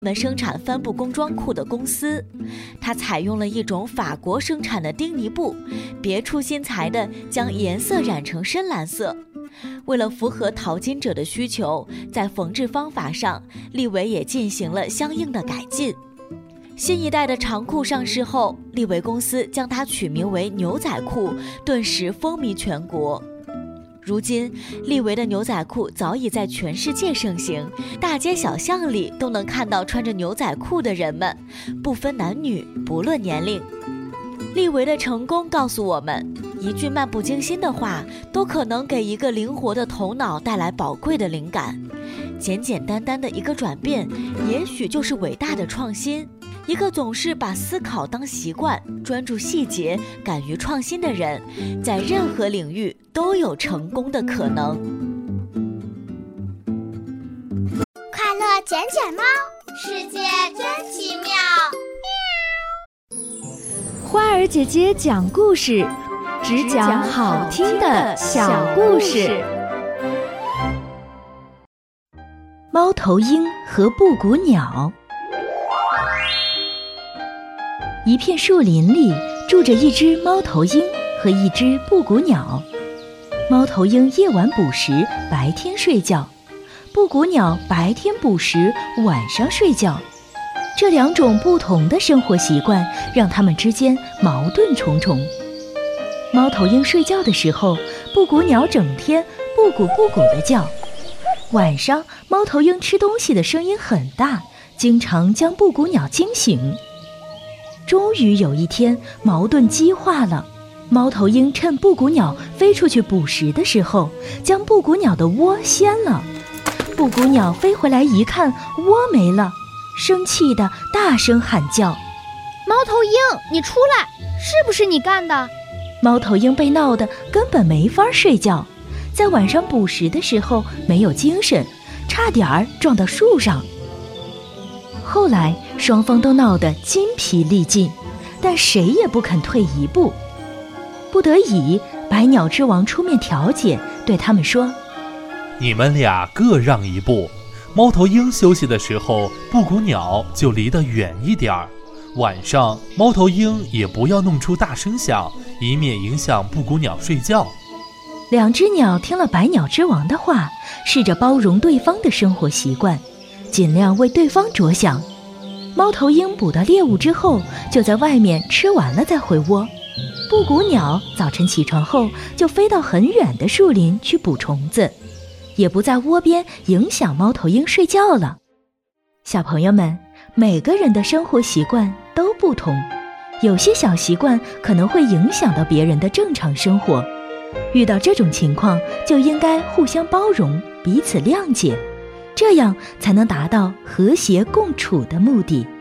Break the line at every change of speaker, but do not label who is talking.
们生产帆布工装裤的公司，它采用了一种法国生产的丁尼布，别出心裁地将颜色染成深蓝色。为了符合淘金者的需求，在缝制方法上，利维也进行了相应的改进。新一代的长裤上市后，利维公司将它取名为牛仔裤，顿时风靡全国。如今，利维的牛仔裤早已在全世界盛行，大街小巷里都能看到穿着牛仔裤的人们，不分男女，不论年龄。利维的成功告诉我们，一句漫不经心的话，都可能给一个灵活的头脑带来宝贵的灵感。简简单单的一个转变，也许就是伟大的创新。一个总是把思考当习惯、专注细节、敢于创新的人，在任何领域都有成功的可能。
快乐捡捡猫，世界真奇妙。
花儿姐姐讲故事，只讲好听的小故事。
猫头鹰和布谷鸟。一片树林里住着一只猫头鹰和一只布谷鸟。猫头鹰夜晚捕食，白天睡觉；布谷鸟白天捕食，晚上睡觉。这两种不同的生活习惯让它们之间矛盾重重。猫头鹰睡觉的时候，布谷鸟整天布谷布谷地叫。晚上，猫头鹰吃东西的声音很大，经常将布谷鸟惊醒。终于有一天，矛盾激化了。猫头鹰趁布谷鸟飞出去捕食的时候，将布谷鸟的窝掀了。布谷鸟飞回来一看，窝没了，生气地大声喊叫：“
猫头鹰，你出来！是不是你干的？”
猫头鹰被闹得根本没法睡觉，在晚上捕食的时候没有精神，差点儿撞到树上。后来双方都闹得筋疲力尽，但谁也不肯退一步。不得已，百鸟之王出面调解，对他们说：“
你们俩各让一步，猫头鹰休息的时候，布谷鸟就离得远一点儿。晚上，猫头鹰也不要弄出大声响，以免影响布谷鸟睡觉。”
两只鸟听了百鸟之王的话，试着包容对方的生活习惯，尽量为对方着想。猫头鹰捕到猎物之后，就在外面吃完了再回窝。布谷鸟早晨起床后，就飞到很远的树林去捕虫子，也不在窝边影响猫头鹰睡觉了。小朋友们，每个人的生活习惯都不同，有些小习惯可能会影响到别人的正常生活。遇到这种情况，就应该互相包容，彼此谅解，这样才能达到和谐共处的目的。